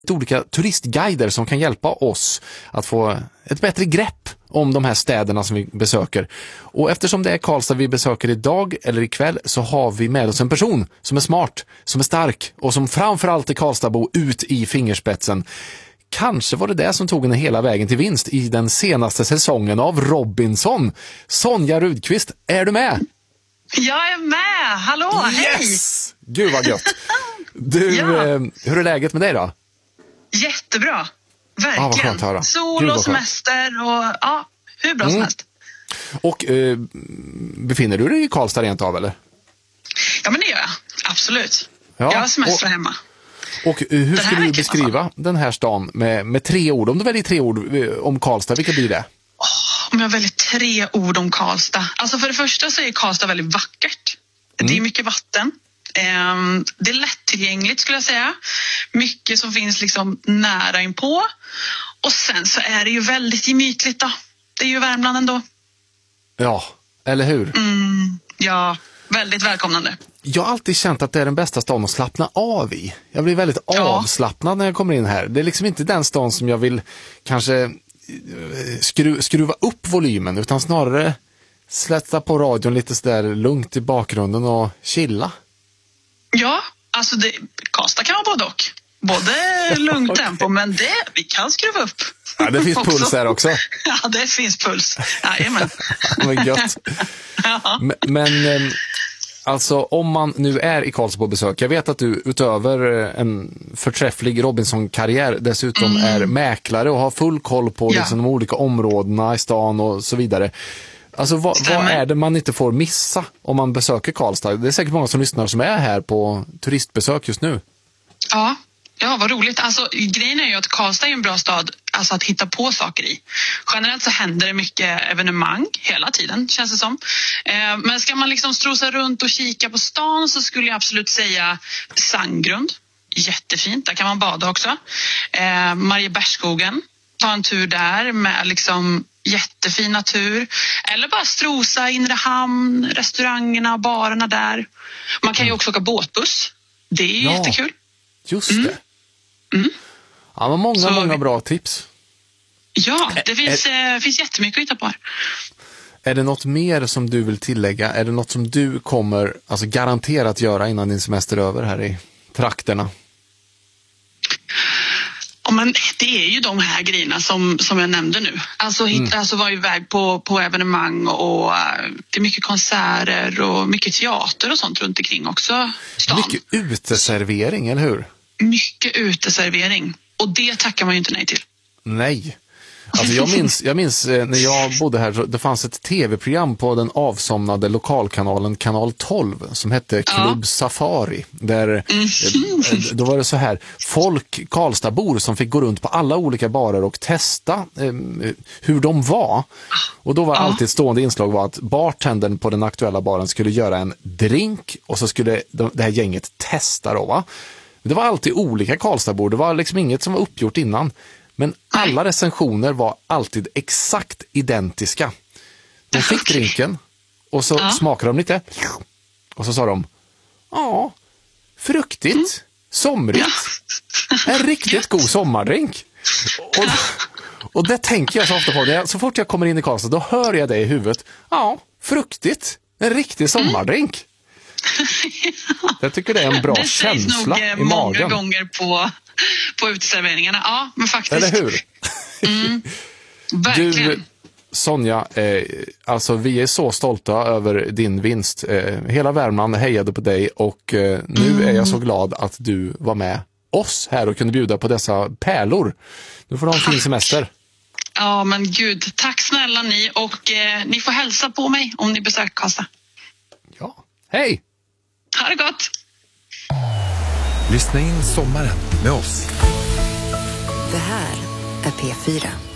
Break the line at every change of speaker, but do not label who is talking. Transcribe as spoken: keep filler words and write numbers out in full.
olika turistguider som kan hjälpa oss att få ett bättre grepp om de här städerna som vi besöker. Och eftersom det är Karlstad vi besöker idag eller ikväll så har vi med oss en person som är smart, som är stark och som framförallt är Karlstadbo ut i fingerspetsen. Kanske var det det som tog henne hela vägen till vinst i den senaste säsongen av Robinson. Sonja Rudqvist, är du med?
Jag är med, hallå,
yes! Hej! Gud vad gött. Du,
ja.
eh, hur är läget med dig då?
Jättebra, verkligen.
Ah, vad skönt att höra.
Sol och semester och ja, hur bra mm. som helst.
Och eh, befinner du dig i Karlstad rent av eller?
Ja men det gör jag, absolut.
Ja.
Jag har semester
och,
hemma.
Och eh, hur skulle du beskriva den här stan med, med tre ord? Om du väljer tre ord eh, om Karlstad, vilka blir det?
Oh, om jag väljer tre ord om Karlstad. Alltså för det första så är Karlstad väldigt vackert. Mm. Det är mycket vatten. Um, det är lättillgängligt skulle jag säga. Mycket som finns liksom nära inpå. Och sen så är det ju väldigt gemytligt då. Det är ju Värmland ändå.
Ja, eller hur?
Mm, ja, väldigt välkomnande.
Jag har alltid känt att det är den bästa stan att slappna av i. Jag blir väldigt ja. avslappnad när jag kommer in här. Det är liksom inte den stan som jag vill kanske skru- skruva upp volymen utan snarare slätta på radion lite sådär lugnt i bakgrunden och chilla.
Ja, alltså det, Karlstad kan vara både och. Både lugnt
okay.
tempo, men det, vi kan skruva upp.
Ja, det finns
också.
puls här också.
Ja, det finns puls. Jajamän.
Men gött. Ja. Men, men alltså om man nu är i Karlstad på besök, jag vet att du utöver en förträfflig Robinson-karriär dessutom mm. är mäklare och har full koll på ja. liksom, de olika områdena i stan och så vidare. Alltså vad, vad är det man inte får missa om man besöker Karlstad? Det är säkert många som lyssnar som är här på turistbesök just nu.
Ja, ja vad roligt. Alltså grejen är ju att Karlstad är en bra stad alltså, att hitta på saker i. Generellt så händer det mycket evenemang hela tiden, känns det som. Eh, men ska man liksom strosa runt och kika på stan så skulle jag absolut säga Sandgrund. Jättefint, där kan man bada också. Eh, Mariebergsskogen, ta en tur där med liksom jättefin natur. Eller bara strosa inre hamn, restaurangerna och barerna där. Man kan ju också åka båtbuss. Det är
ja,
jättekul.
Just
mm.
det.
Mm.
Ja, men många, Så, många bra tips.
Ja, det finns, är, äh, finns jättemycket att hitta på här.
Är det något mer som du vill tillägga? Är det något som du kommer alltså, garanterat göra innan din semester är över här i trakterna?
Ja, men det är ju de här grejerna som, som jag nämnde nu. Alltså, hitta, mm. alltså vara iväg på, på evenemang och uh, det är mycket konserter och mycket teater och sånt runt omkring också. Stan.
Mycket uteservering, eller hur?
Mycket uteservering. Och det tackar man ju inte nej till.
Nej. Alltså jag minns, jag minns när jag bodde här, det fanns ett tv-program på den avsomnade lokalkanalen kanal tolv som hette Klubb ja. Safari. Där, mm. Då var det så här, folk, Karlstadbor som fick gå runt på alla olika barer och testa eh, hur de var. Och då var ja. alltid ett stående inslag var att bartendern på den aktuella baren skulle göra en drink och så skulle det här gänget testa då va. Det var alltid olika Karlstadbor, det var liksom inget som var uppgjort innan. Men alla recensioner var alltid exakt identiska. De fick okay. drinken och så ja. smakade de lite. Och så sa de, ja, fruktigt, mm. somrigt. Ja. En riktigt god sommardrink. Och, och det tänker jag så ofta på. Det. Så fort jag kommer in i Karlstad, då hör jag det i huvudet. Ja, fruktigt, en riktig sommardrink. Mm. Jag tycker det är en bra
det
känsla
nog,
i magen.
Många gånger på, på uteserveringarna. Ja, men faktiskt.
Eller hur?
Mm, verkligen.
Du, Sonja, eh, alltså vi är så stolta över din vinst. Eh, hela Värmland hejade på dig och eh, nu mm. är jag så glad att du var med oss här och kunde bjuda på dessa pärlor. Nu får du ha en fin semester.
Ja, men gud. Tack snälla ni och eh, ni får hälsa på mig om ni besöker Karlstad.
Ja, hej!
Ha det gott!
Lyssna in sommaren med oss.
Det här är P fyra.